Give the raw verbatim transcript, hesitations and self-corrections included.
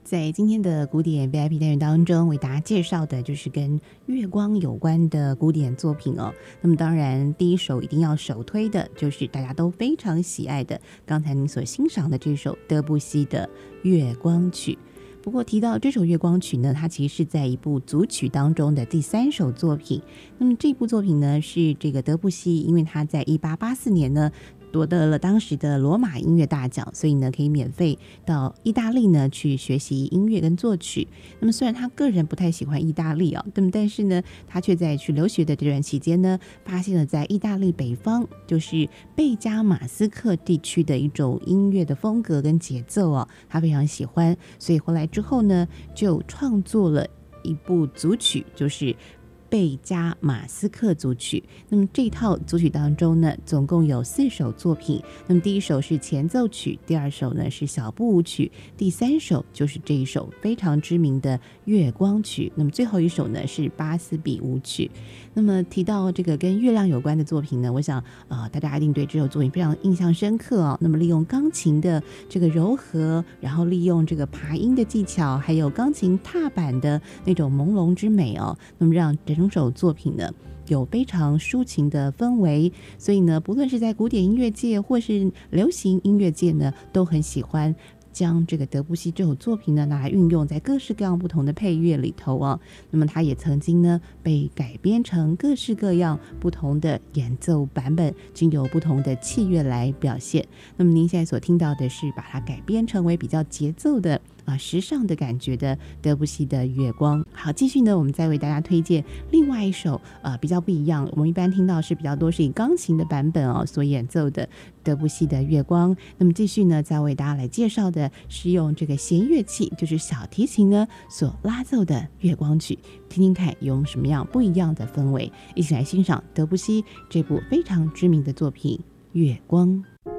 在今天的古典 V I P 单元当中，为大家介绍的就是跟月光有关的古典作品哦。那么当然，第一首一定要首推的就是大家都非常喜爱的，刚才您所欣赏的这首德布西的《月光曲》。不过提到这首月光曲呢，它其实是在一部组曲当中的第三首作品。那么这部作品呢，是这个德布西，因为他在一八八四年呢夺得了当时的罗马音乐大奖，所以呢可以免费到意大利呢去学习音乐跟作曲。那么虽然他个人不太喜欢意大利啊，但是呢他却在去留学的这段期间呢，发现了在意大利北方就是贝加马斯克地区的一种音乐的风格跟节奏啊，他非常喜欢，所以后来之后呢就创作了一部组曲，就是贝加马斯克组曲。那么这套组曲当中呢，总共有四首作品。那么第一首是前奏曲，第二首呢是小步舞曲，第三首就是这一首非常知名的月光曲。那么最后一首呢是巴斯比舞曲。那么提到这个跟月亮有关的作品呢，我想呃大家一定对这首作品非常印象深刻哦。那么利用钢琴的这个柔和，然后利用这个爬音的技巧，还有钢琴踏板的那种朦胧之美哦，那么让整首作品呢有非常抒情的氛围，所以呢不论是在古典音乐界或是流行音乐界呢，都很喜欢将这个德布西这首作品呢拿来运用在各式各样不同的配乐里头啊。那么它也曾经呢被改编成各式各样不同的演奏版本，经由不同的器乐来表现。那么您现在所听到的是把它改编成为比较节奏的啊，时尚的感觉的德布西的月光。好，继续呢我们再为大家推荐另外一首呃比较不一样，我们一般听到是比较多是以钢琴的版本哦所演奏的德布西的月光。那么继续呢再为大家来介绍的是用这个弦乐器，就是小提琴呢所拉奏的月光曲，听听看有什么样不一样的氛围。一起来欣赏德布西这部非常知名的作品《月光》。